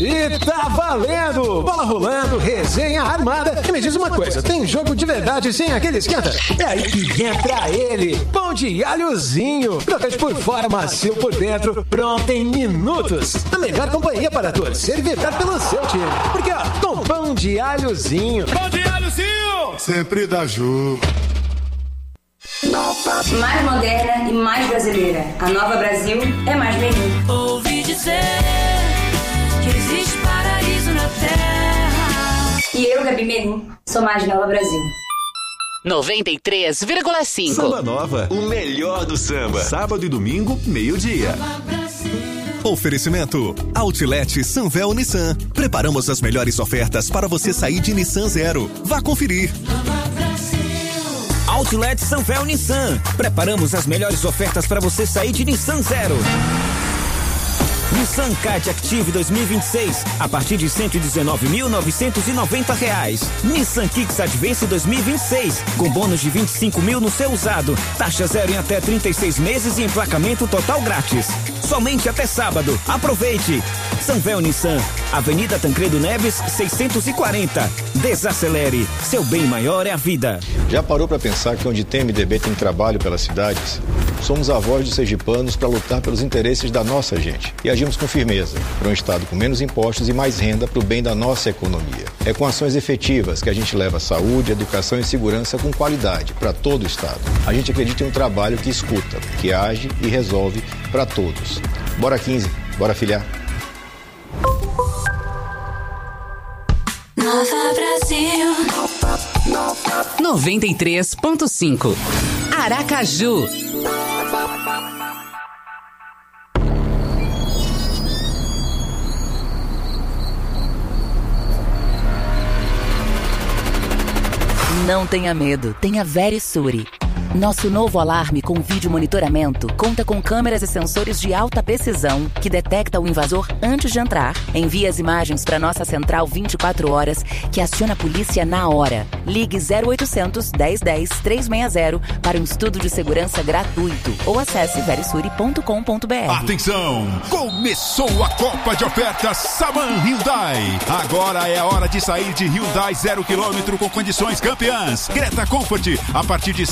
E tá valendo! Bola rolando, resenha armada. E me diz uma coisa, tem jogo de verdade sem aquele esquenta? É aí que entra ele, pão de alhozinho. Crocante por fora, macio por dentro, pronto em minutos. A melhor companhia para torcer e vibrar pelo seu time. Porque, ó, com pão de alhozinho. Pão de alhozinho! Sempre dá jogo. Mais moderna e mais brasileira. A Nova Brasil é mais Menin. Ouvi dizer que existe paraíso na terra. E eu, Gabi Menin, sou mais Nova Brasil. 93,5. Samba Nova, o melhor do samba. Sábado e domingo, meio-dia. Oferecimento Outlet Sanvel Nissan. Preparamos as melhores ofertas para você sair de Nissan Zero. Vá conferir. Outlet Sanvel Nissan. Preparamos as melhores ofertas para você sair de Nissan Zero. Nissan Kite Active 2026, a partir de R$ 119.990. Nissan Kicks Advance 2026, com bônus de 25 mil no seu usado. Taxa zero em até 36 meses e emplacamento total grátis. Somente até sábado. Aproveite! Sanvel Nissan, Avenida Tancredo Neves, 640. Desacelere. Seu bem maior é a vida. Já parou para pensar que onde tem MDB tem trabalho pelas cidades? Somos a voz dos sergipanos para lutar pelos interesses da nossa gente. E agimos com firmeza para um estado com menos impostos e mais renda para o bem da nossa economia. É com ações efetivas que a gente leva saúde, educação e segurança com qualidade para todo o estado. A gente acredita em um trabalho que escuta, que age e resolve para todos. Bora 15, bora filiar. Nova Brasil 93,5. Aracaju. Não tenha medo, tenha Verisure. Nosso novo alarme com vídeo monitoramento conta com câmeras e sensores de alta precisão que detecta o invasor antes de entrar, envia as imagens para nossa central 24 horas que aciona a polícia na hora. Ligue 0800 1010 360 para um estudo de segurança gratuito ou acesse verisure.com.br. Atenção! Começou a Copa de Ofertas Saman Hyundai. Agora é a hora de sair de Hyundai 0 km com condições campeãs. Creta Comfort a partir de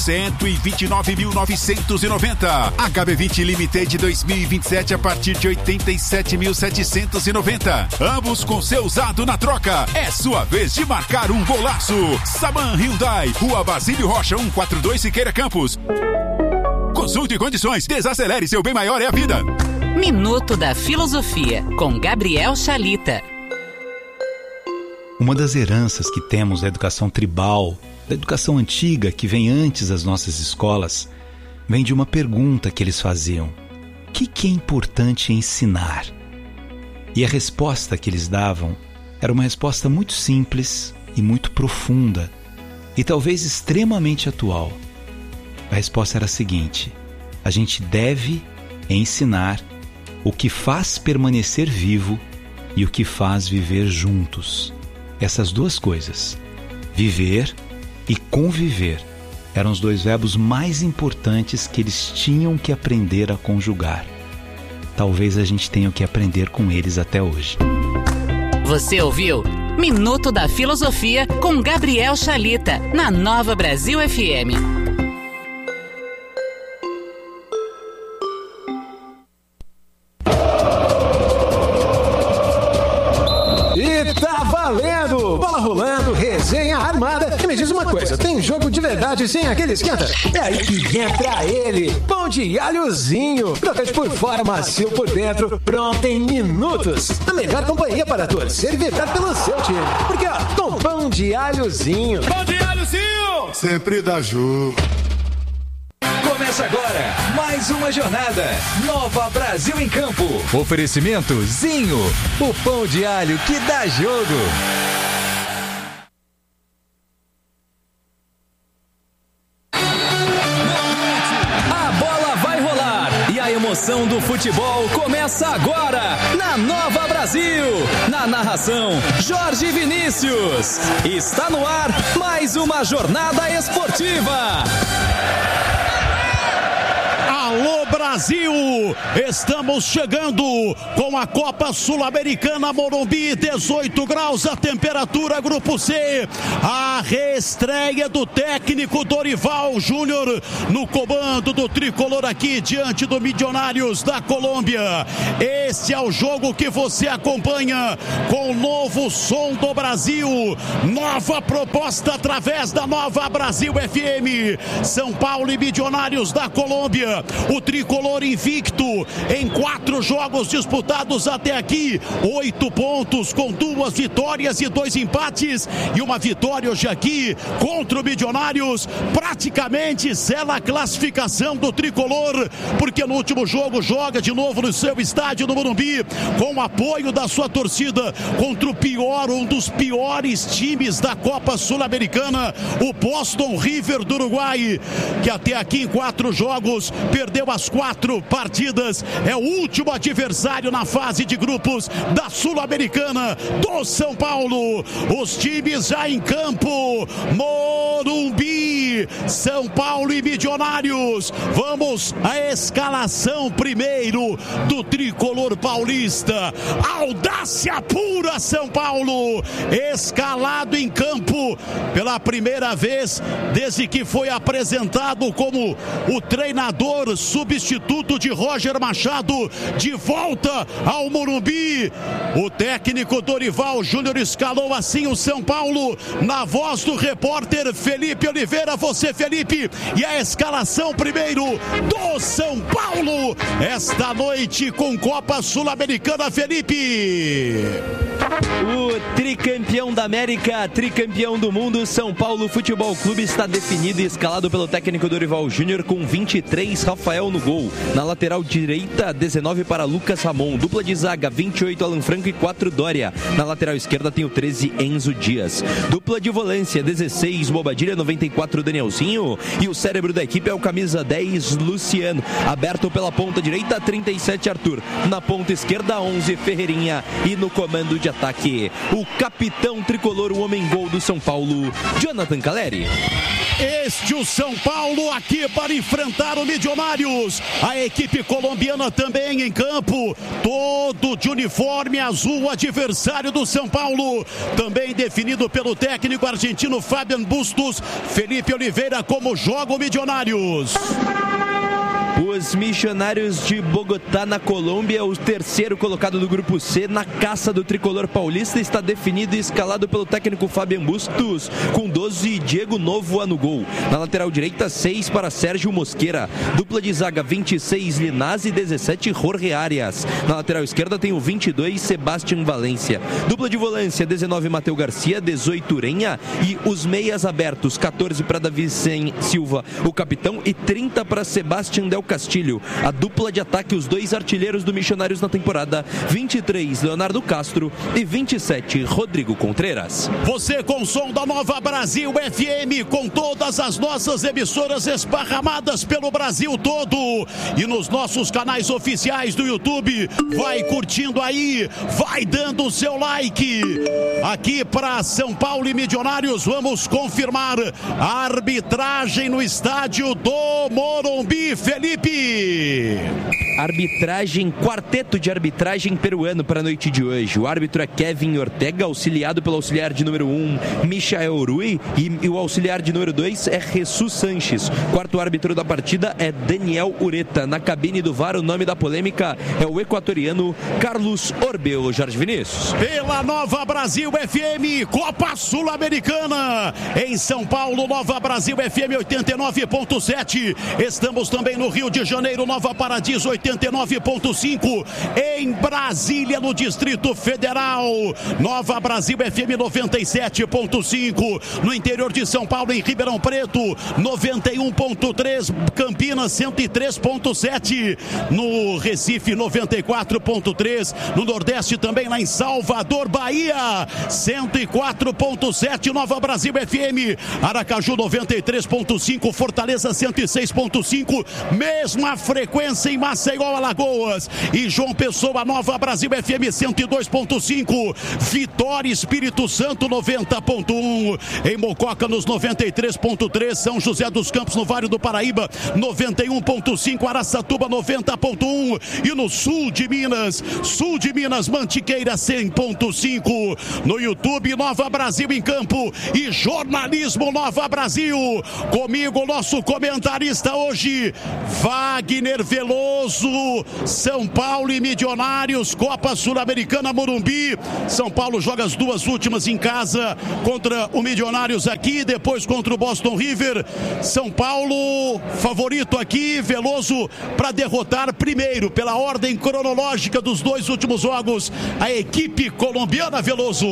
129.990. HB20 Limited 2027 a partir de 87.790. Ambos com seu usado na troca. É sua vez de marcar um golaço. Saman Hyundai, Rua Basílio Rocha 142 Siqueira Campos. Consulte condições. Desacelere, seu bem maior é a vida. Minuto da Filosofia com Gabriel Chalita. Uma das heranças que temos da educação tribal, da educação antiga que vem antes das nossas escolas, vem de uma pergunta que eles faziam: o que é importante ensinar? E a resposta que eles davam era uma resposta muito simples e muito profunda, e talvez extremamente atual. A resposta era a seguinte: a gente deve ensinar o que faz permanecer vivo e o que faz viver juntos. Essas duas coisas, viver e conviver, eram os dois verbos mais importantes que eles tinham que aprender a conjugar. Talvez a gente tenha que aprender com eles até hoje. Você ouviu Minuto da Filosofia com Gabriel Chalita, na Nova Brasil FM. Valendo! Bola rolando, resenha armada. E me diz uma coisa, tem jogo de verdade sem aquele esquenta? É aí que entra ele, pão de alhozinho. Crocante por fora, macio por dentro, pronto em minutos. A melhor companhia para torcer e vibrar pelo seu time. Porque, ó, com pão de alhozinho. Pão de alhozinho! Sempre dá jogo. Começa agora mais uma jornada Nova Brasil em Campo. Oferecimento Zinho, o pão de alho que dá jogo. A bola vai rolar e a emoção do futebol começa agora na Nova Brasil. Na narração, Jorge Vinícius. Está no ar mais uma jornada esportiva. Alô, do Brasil. Estamos chegando com a Copa Sul-Americana Morumbi, 18 graus a temperatura, Grupo C. A reestreia do técnico Dorival Júnior no comando do tricolor aqui diante do Milionários da Colômbia. Este é o jogo que você acompanha com o novo som do Brasil, nova proposta através da Nova Brasil FM. São Paulo e Milionários da Colômbia, o tricolor invicto em 4 jogos disputados até aqui, 8 pontos com 2 vitórias e 2 empates, e uma vitória hoje aqui contra o Milionários praticamente sela a classificação do tricolor, porque no último jogo joga de novo no seu estádio no Morumbi, com o apoio da sua torcida, contra o pior, um dos piores times da Copa Sul-Americana, o Boston River do Uruguai, que até aqui em 4 jogos perdeu as 4 partidas, é o último adversário na fase de grupos da Sul-Americana do São Paulo. Os times já em campo, Morumbi, São Paulo e Milionários. Vamos à escalação primeiro do tricolor paulista. Audácia pura, São Paulo, escalado em campo pela primeira vez desde que foi apresentado como o treinador substituto de Roger Machado, de volta ao Morumbi. O técnico Dorival Júnior escalou assim o São Paulo, na voz do repórter Felipe Oliveira. Você, Felipe, e a escalação primeiro do São Paulo esta noite com Copa Sul-Americana, Felipe. O tricampeão da América, tricampeão do mundo, São Paulo Futebol Clube está definido e escalado pelo técnico Dorival Júnior com 23, Rafael no gol. Na lateral direita, 19 para Lucas Ramon. Dupla de zaga, 28, Alan Franco e 4, Dória. Na lateral esquerda tem o 13, Enzo Dias. Dupla de volância, 16, Bobadilha, 94, Danielzinho. E o cérebro da equipe é o camisa 10, Luciano. Aberto pela ponta direita, 37, Arthur. Na ponta esquerda, 11, Ferreirinha. E no comando de ataque, o capitão tricolor, o homem-gol do São Paulo, Jonathan Caleri. Este o São Paulo aqui para enfrentar o Milionários. A equipe colombiana também em campo, todo de uniforme azul, o adversário do São Paulo, também definido pelo técnico argentino Fabian Bustos. Felipe Oliveira, como joga o Milionários? Os Missionários de Bogotá, na Colômbia, o terceiro colocado do Grupo C, na caça do tricolor paulista, está definido e escalado pelo técnico Fabian Bustos, com 12, Diego Novoa no gol. Na lateral direita, 6 para Sérgio Mosquera. Dupla de zaga, 26, Linaz e 17, Jorge Arias. Na lateral esquerda tem o 22, Sebastián Valência. Dupla de volância, 19, Mateu Garcia, 18, Urenha. E os meias abertos, 14 para Davi Silva, o capitão, e 30 para Sebastián Del Castilho. A dupla de ataque, os 2 artilheiros do Missionários na temporada, 23, Leonardo Castro e 27, Rodrigo Contreras. Você com o som da Nova Brasil FM, com todas as nossas emissoras esparramadas pelo Brasil todo e nos nossos canais oficiais do YouTube. Vai curtindo aí, vai dando o seu like. Aqui para São Paulo e Milionários, vamos confirmar a arbitragem no estádio do Morumbi, Felipe. Arbitragem, quarteto de arbitragem peruano para a noite de hoje. O árbitro é Kevin Ortega, auxiliado pelo auxiliar de número 1, Michael Rui, e o auxiliar de número 2 é Jesus Sanches. Quarto árbitro da partida é Daniel Ureta. Na cabine do VAR, o nome da polêmica é o equatoriano Carlos Orbel. Jorge Vinícius. Pela Nova Brasil FM, Copa Sul-Americana em São Paulo, Nova Brasil FM 89.7. Estamos também no Rio de Janeiro, Nova Paradiso 89.5, em Brasília, no Distrito Federal, Nova Brasil FM 97.5, no interior de São Paulo, em Ribeirão Preto 91.3, Campinas 103.7, no Recife 94.3, no Nordeste também, lá em Salvador, Bahia 104.7, Nova Brasil FM, Aracaju 93.5, Fortaleza 106.5, mesmo mesma frequência em Maceió, Alagoas e João Pessoa, Nova Brasil FM 102.5, Vitória, Espírito Santo 90.1, em Mococa nos 93.3, São José dos Campos no Vale do Paraíba 91.5, Araçatuba 90.1 e no sul de Minas, Mantiqueira 100.5, no YouTube Nova Brasil em Campo e Jornalismo Nova Brasil. Comigo, nosso comentarista hoje, Wagner Veloso. São Paulo e Milionários, Copa Sul-Americana Morumbi. São Paulo joga as duas últimas em casa contra o Milionários aqui, depois contra o Boston River. São Paulo favorito aqui, Veloso, para derrotar primeiro, pela ordem cronológica dos dois últimos jogos, a equipe colombiana, Veloso.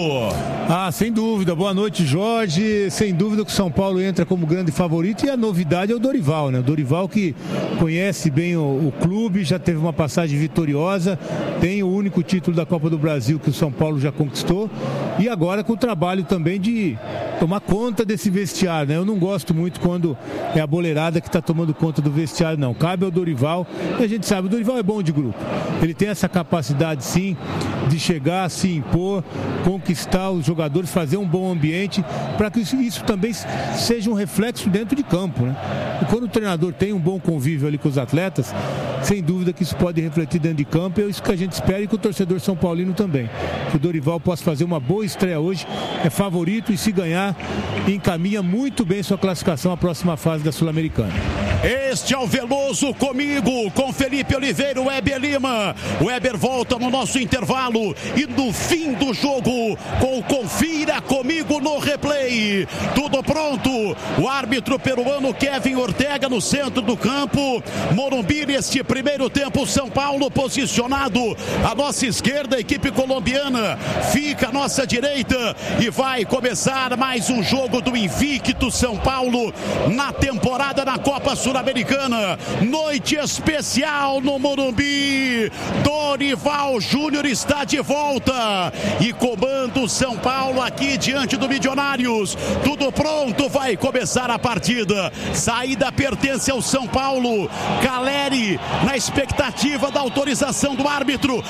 Sem dúvida. Boa noite, Jorge. Sem dúvida que o São Paulo entra como grande favorito e a novidade é o Dorival, né? O Dorival que conhece bem o clube, já teve uma passagem vitoriosa, tem o único título da Copa do Brasil que o São Paulo já conquistou e agora com o trabalho também de tomar conta desse vestiário, né? Eu não gosto muito quando é a boleirada que está tomando conta do vestiário, não. Cabe ao Dorival, e a gente sabe, o Dorival é bom de grupo. Ele tem essa capacidade, sim, de chegar, se impor, conquistar os jogadores, fazer um bom ambiente, para que isso também seja um reflexo dentro de campo, né? E quando o treinador tem um bom convívio ali com os atletas, sem dúvida que isso pode refletir dentro de campo, é isso que a gente espera e que o torcedor São Paulino também. Que o Dorival possa fazer uma boa estreia hoje, é favorito e se ganhar, encaminha muito bem sua classificação à próxima fase da Sul-Americana. Este é o Veloso comigo, com Felipe Oliveira, o Weber Lima. O Weber volta no nosso intervalo e no fim do jogo, com o Confira Comigo no replay. Tudo pronto. O árbitro peruano Kevin Ortega no centro do campo. Morumbi neste primeiro tempo, São Paulo posicionado à nossa esquerda, a equipe colombiana fica à nossa direita e vai começar mais um jogo do invicto São Paulo na temporada na Copa Sul-Americana. Noite especial no Morumbi. Dorival Júnior está de volta e comanda o São Paulo aqui diante do Milionários. Tudo pronto, vai começar a partida. Saída pertence ao São Paulo. Caleri na expectativa da autorização do árbitro.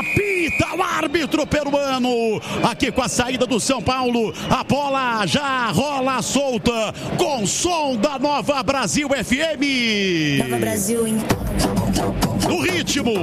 Apita o árbitro peruano. Aqui com a saída do São Paulo, a bola já rola solta com som da Nova Brasil FM. Nova Brasil em no ritmo.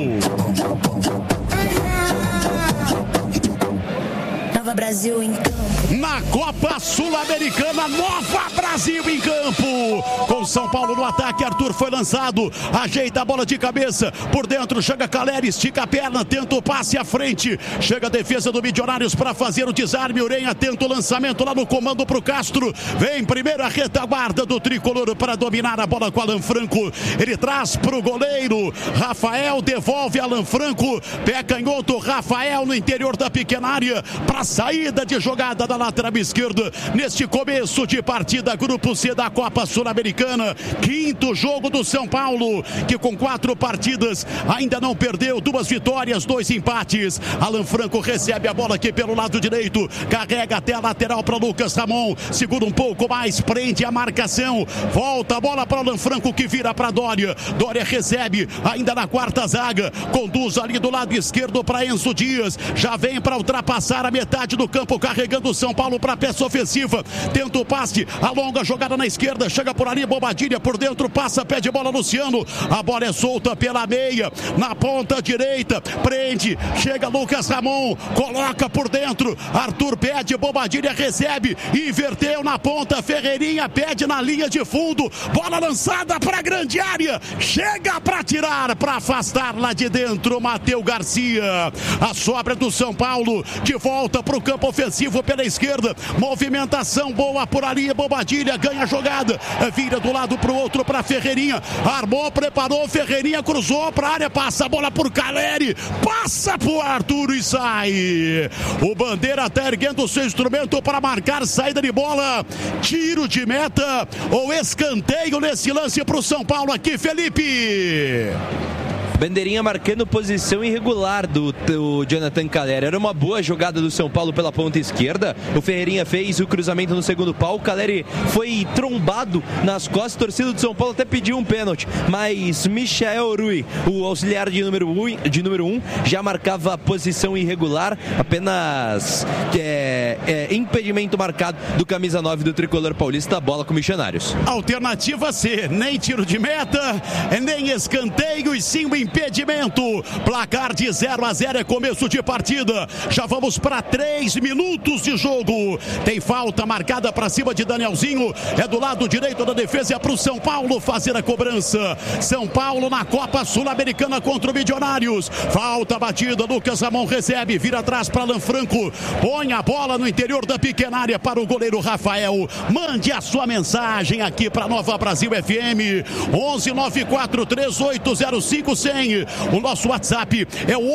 Nova Brasil em campo. Na Copa Sul-Americana, Nova Brasil em campo. Com São Paulo no ataque, Arthur foi lançado, ajeita a bola de cabeça, por dentro chega Caleri, estica a perna, tenta o passe à frente, chega a defesa do Milionários para fazer o desarme. Urenha tenta o lançamento lá no comando pro Castro, vem primeiro a retaguarda do tricolor para dominar a bola com Alan Franco, ele traz pro goleiro Rafael, devolve Alan Franco, pé canhoto, Rafael no interior da pequena área para saída de jogada da lateral esquerda, neste começo de partida, Grupo C da Copa Sul-Americana, quinto jogo do São Paulo, que com 4 partidas ainda não perdeu, 2 vitórias, 2 empates. Alan Franco recebe a bola aqui pelo lado direito, carrega até a lateral para Lucas Ramon, segura um pouco mais, prende a marcação, volta a bola para Alan Franco que vira para Dória, Dória recebe ainda na quarta zaga, conduz ali do lado esquerdo para Enzo Dias, já vem para ultrapassar a metade do campo, carregando o São Paulo para a peça ofensiva, tenta o passe, alonga a jogada na esquerda, chega por ali, Bobadilha por dentro, passa, pede bola Luciano, a bola é solta pela meia, na ponta direita, prende, chega Lucas Ramon, coloca por dentro, Arthur pede, Bobadilha recebe, inverteu na ponta, Ferreirinha pede na linha de fundo, bola lançada para a grande área, chega para tirar, para afastar lá de dentro, Matheus Garcia, a sobra do São Paulo, de volta para o campo ofensivo pela esquerda, movimentação boa por ali, Bobadilha ganha a jogada, vira do lado para o outro para Ferreirinha, armou, preparou, Ferreirinha cruzou para a área, passa a bola por Caleri, passa por Arthur e sai. O Bandeira está erguendo o seu instrumento para marcar saída de bola, tiro de meta ou escanteio nesse lance para o São Paulo aqui, Felipe. Bandeirinha marcando posição irregular do Jonathan Caleri. Era uma boa jogada do São Paulo pela ponta esquerda. O Ferreirinha fez o cruzamento no segundo pau. O Caleri foi trombado nas costas. A torcida do São Paulo até pediu um pênalti, mas Michael Rui, o auxiliar de número 1, já marcava a posição irregular. Apenas impedimento marcado do camisa 9 do tricolor paulista. Bola com Missionários. Alternativa C, nem tiro de meta, nem escanteio e sim o impedimento. Placar de 0-0 é começo de partida. Já vamos para 3 minutos de jogo. Tem falta marcada para cima de Danielzinho. É do lado direito da defesa, é para o São Paulo fazer a cobrança. São Paulo na Copa Sul-Americana contra o Milionários. Falta batida, Lucas Ramon recebe, vira atrás para Alan Franco. Põe a bola no interior da pequena área para o goleiro Rafael. Mande a sua mensagem aqui para Nova Brasil FM. 11-943-805-100. O nosso WhatsApp é o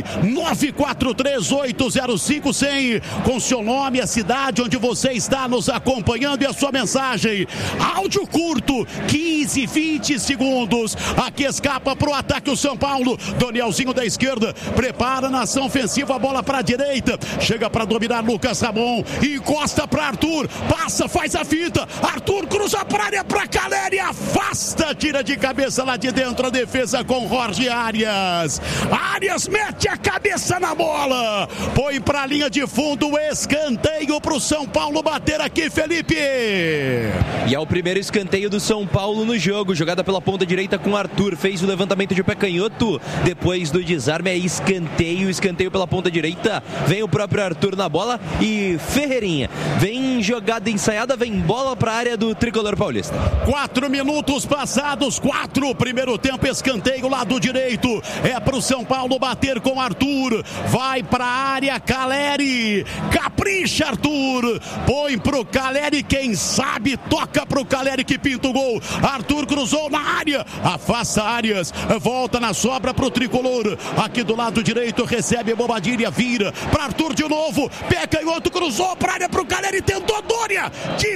11-943-805-100. Com seu nome, a cidade onde você está nos acompanhando e a sua mensagem. Áudio curto, 15, 20 segundos. Aqui escapa para o ataque o São Paulo. Danielzinho da esquerda, prepara na ação ofensiva, a bola para a direita. Chega para dominar Lucas Ramon. Encosta para Arthur, passa, faz a fita. Arthur cruza para a área para Caleri, afasta, tira de cabeça lá de dentro a defesa com Jorge Arias. Arias mete a cabeça na bola, põe para a linha de fundo, escanteio para o São Paulo bater aqui, Felipe. E é o primeiro escanteio do São Paulo no jogo, jogada pela ponta direita com Arthur, fez o levantamento de pé canhoto, depois do desarme é escanteio pela ponta direita, vem o próprio Arthur na bola e Ferreirinha, vem jogada ensaiada, vem bola para a área do tricolor paulista. 4 minutos passados, 4, primeiro tempo, escanteio lado direito, é para o São Paulo bater com Arthur, vai para a área, Caleri, capricha Arthur, põe pro Caleri, quem sabe, toca pro Caleri que pinta o gol, Arthur cruzou na área, afasta Arias, volta na sobra pro tricolor, aqui do lado direito, recebe Bobadilha, vira para Arthur de novo, pé canhoto, cruzou pra área pro Caleri, tentou Dória, de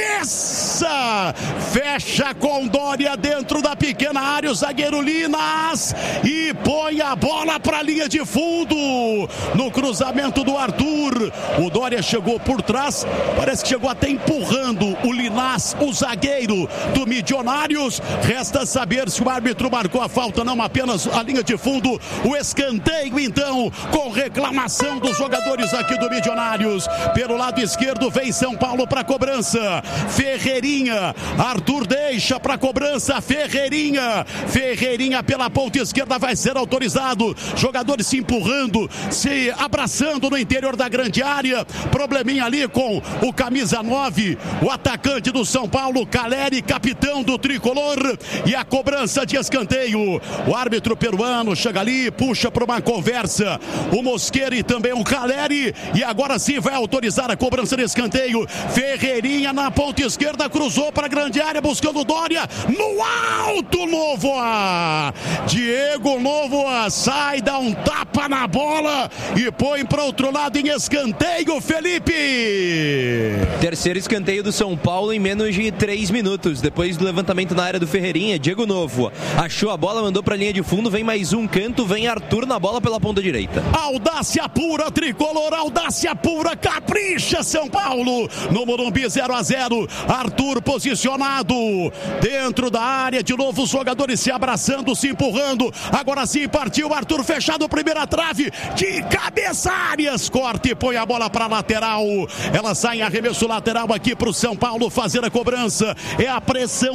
cabeça, fecha com Dória dentro da pequena área, o zagueiro Linas, e põe a bola para a linha de fundo, no cruzamento do Arthur, o Dória chegou por trás, parece que chegou até empurrando o Linas, o zagueiro do Milionários, resta saber se o árbitro marcou a falta, não apenas a linha de fundo, o escanteio então, com reclamação dos jogadores aqui do Milionários, pelo lado esquerdo vem São Paulo para cobrança, Ferreirinha, Arthur deixa para cobrança, Ferreirinha pela ponta esquerda vai ser autorizado, jogadores se empurrando, se abraçando no interior da grande área, probleminha ali com o camisa 9, o atacante do São Paulo, Caleri, capitão do tricolor, e a cobrança de escanteio, o árbitro peruano chega ali, puxa para uma conversa, o Mosqueira e também o Caleri, e agora sim vai autorizar a cobrança de escanteio, Ferreirinha na ponta esquerda, cruzou para a grande área, buscando Dória, no alto, Novoa, Diego Novoa sai, dá um tapa na bola e põe para outro lado em escanteio, Felipe. Terceiro escanteio do São Paulo em menos de 3 minutos, depois do levantamento na área do Ferreirinha, Diego Novoa achou a bola, mandou para a linha de fundo, vem mais um canto, vem Arthur na bola pela ponta direita. Audácia pura, tricolor, audácia pura, capricha São Paulo, no Morumbi 0-0, Arthur posicionado dentro da área, de novo os jogadores se abraçando, se empurrando, agora sim partiu Arthur, fechado, primeira trave, de cabeça Arias, corta e põe a bola para lateral, ela sai em arremesso lateral aqui para o São Paulo fazer a cobrança, é a pressão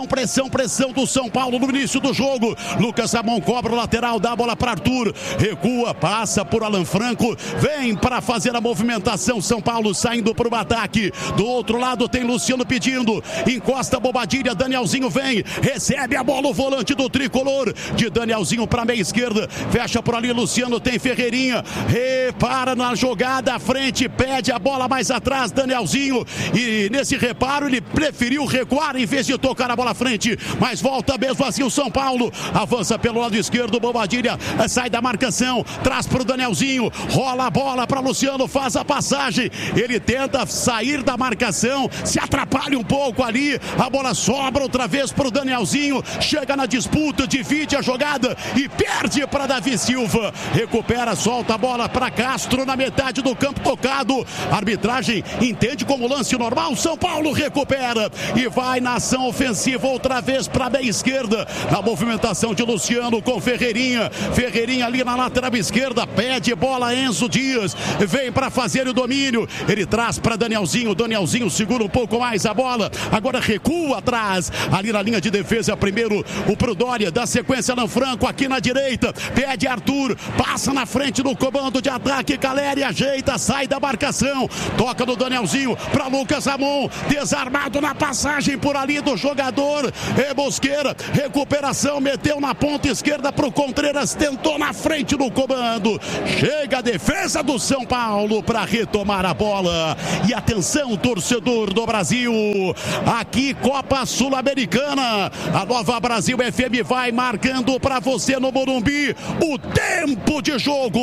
do São Paulo no início do jogo, Lucas Ramon cobra o lateral, dá a bola para Arthur, recua, passa por Alan Franco, vem para fazer a movimentação, São Paulo saindo para o ataque, do outro lado tem Luciano pedindo, encosta Bobadilha, Danielzinho vem, recebe a bola o volante do tricolor, de Danielzinho para a meia esquerda, fecha por ali, Luciano tem Ferreirinha, repara na jogada à frente, pede a bola mais atrás, Danielzinho, e nesse reparo ele preferiu recuar em vez de tocar a bola à frente, mas volta mesmo assim o São Paulo, avança pelo lado esquerdo, Bobadilha sai da marcação, traz para o Danielzinho, rola a bola para Luciano, faz a passagem, ele tenta sair da marcação, se atrapalha um pouco ali, a bola sobra outra vez para o Danielzinho, chega na disputa, divide inverte a jogada e perde para Davi Silva. Recupera, solta a bola para Castro na metade do campo tocado. A arbitragem entende como lance normal. São Paulo recupera e vai na ação ofensiva outra vez para a meia esquerda. Na movimentação de Luciano com Ferreirinha. Ferreirinha ali na lateral esquerda. Pede bola Enzo Dias. Vem para fazer o domínio. Ele traz para Danielzinho. Danielzinho segura um pouco mais a bola. Agora recua atrás. Ali na linha de defesa. Primeiro o Prudória. Da sequência Lanfranco aqui na direita. Pede Arthur. Passa na frente do comando de ataque. Caleri ajeita. Sai da marcação. Toca no Danielzinho para Lucas Ramon. Desarmado na passagem por ali do jogador. Mosqueira. Recuperação. Meteu na ponta esquerda para o Contreras. Tentou na frente do comando. Chega a defesa do São Paulo para retomar a bola. E atenção, torcedor do Brasil. Aqui, Copa Sul-Americana. A Nova Brasil FM vai marcando para você no Morumbi o tempo de jogo.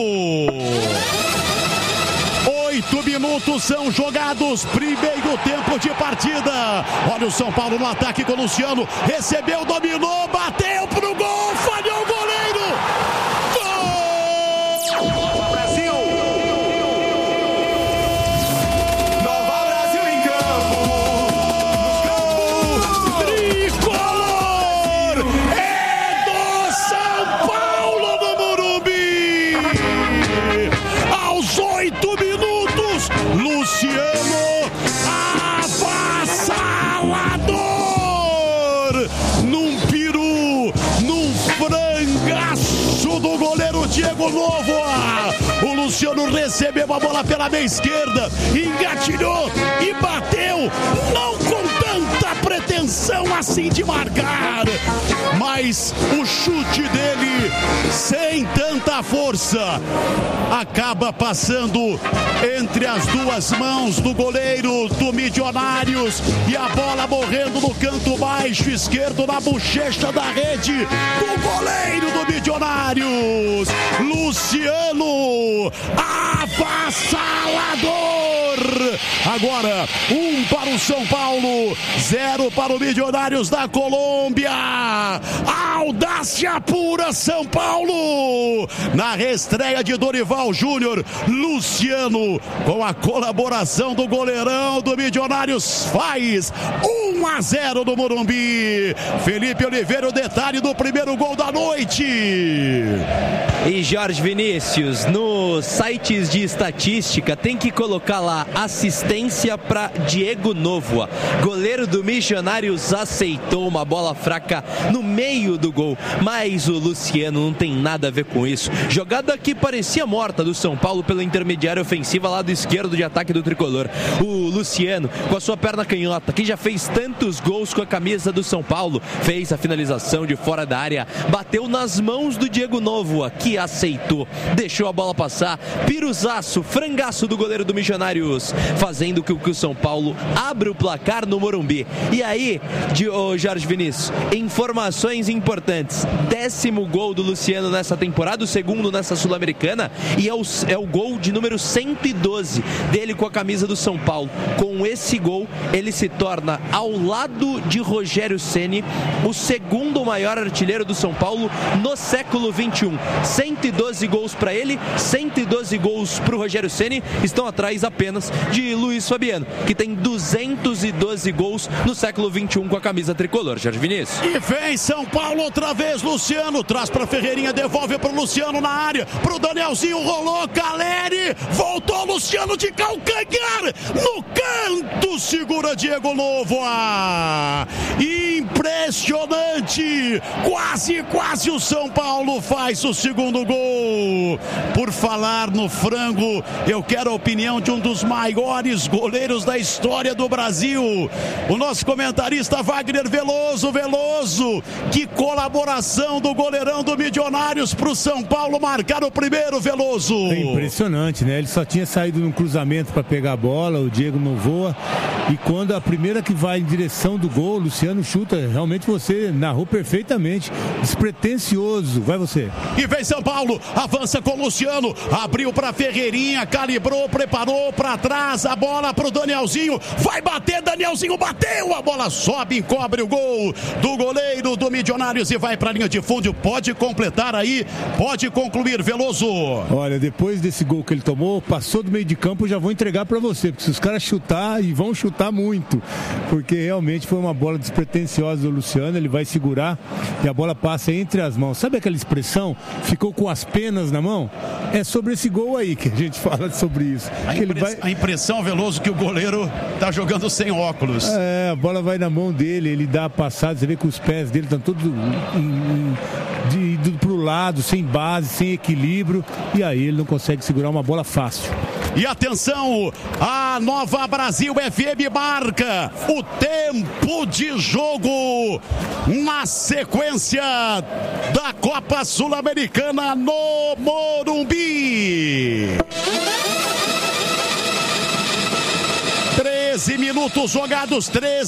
8 minutos são jogados, primeiro tempo de partida. Olha o São Paulo no ataque com o Luciano. Recebeu, dominou, bateu pro gol, falhou o goleiro. Gol! Brasil! Nova Brasil em campo. Gol! Tricolor! É do São Paulo no Morumbi! Aos 8 minutos, Luciano avassalador! Num peru, num frangaço do goleiro Diego Novoa. O Luciano recebeu a bola pela meia esquerda, engatilhou e bateu, não com tanta pretensão assim de marcar, mas o chute dele, sem tanta força, acaba passando entre as duas mãos do goleiro do Milionários e a bola morrendo no canto baixo esquerdo, na bochecha da rede do goleiro do Milionários. Luciano, avassalador! Agora, 1 para o São Paulo, 0 para o Milionários da Colômbia. Audácia pura, São Paulo! Na reestreia de Dorival Júnior, Luciano, com a colaboração do goleirão do Milionários, faz 1-0 no Morumbi. Felipe Oliveira, o detalhe do primeiro gol da noite. E Jorge Vinícius, nos sites de estatística tem que colocar lá assistência para Diego Novoa. Goleiro do Missionários aceitou uma bola fraca no meio do gol, mas o Luciano não tem nada a ver com isso. Jogada que parecia morta do São Paulo pela intermediária ofensiva, lado esquerdo de ataque do Tricolor. O Luciano, com a sua perna canhota, que já fez tantos gols com a camisa do São Paulo, fez a finalização de fora da área, bateu nas mãos do Diego Novoa, que aceitou, deixou a bola passar, piruzaço, frangaço do goleiro do Missionários, fazendo com que o São Paulo abra o placar no Morumbi. E aí, Jorge Vinícius, informações importantes: 10º gol do Luciano nessa temporada, o 2º nessa Sul-Americana, e é o gol de número 112 dele com a camisa do São Paulo. Com esse gol, ele se torna, ao lado de Rogério Ceni, o 2º maior artilheiro do São Paulo no século XXI. 112 gols para ele, 112 gols para o Rogério Ceni, estão atrás apenas de Luiz Fabiano, que tem 212 gols no século XXI com a camisa tricolor. Jorge Vinícius. E vem São Paulo outra vez, Luciano, traz para Ferreirinha, devolve para o Luciano na área, para o Danielzinho, rolou, Caleri, voltou Luciano de calcanhar, no canto, segura Diego Novoa. Impressionante, quase o São Paulo faz o 2º gol. Por falar no frango, eu quero a opinião de um dos maiores goleiros da história do Brasil, o nosso comentarista Wagner Veloso. Que colaboração do goleirão do Milionários pro São Paulo marcar o primeiro, Veloso. É impressionante, né? Ele só tinha saído num cruzamento para pegar a bola, o Diego Novoa, E quando a primeira que vai em direção do gol, o Luciano chuta, realmente você narrou perfeitamente, despretensioso. Vai você. E vem São Paulo, avança com o Luciano, abriu para Ferreirinha, calibrou, preparou para trás, a bola pro Danielzinho, vai bater, Danielzinho bateu, a bola sobe, encobre o gol do goleiro do Milionários e vai para a linha de fundo. Pode completar aí, pode concluir, Veloso. Olha, depois desse gol que ele tomou, passou do meio de campo, eu já vou entregar para você, porque se os caras chutar, e vão chutar muito, porque realmente foi uma bola despretensiosa do Luciano, ele vai segurar e a bola passa entre as mãos. Sabe aquela expressão, ficou com as penas na mão? É sobre esse gol aí que a gente fala sobre isso. A impressão, Veloso, que o goleiro tá jogando sem óculos. É, a bola vai na mão dele, ele dá a passada, você vê que os pés dele estão todos indo pro lado, sem base, sem equilíbrio, e aí ele não consegue segurar uma bola fácil. E atenção, a Nova Brasil FM marca o tempo de jogo na sequência da Copa Sul-Americana no Morumbi. 13 minutos jogados, 13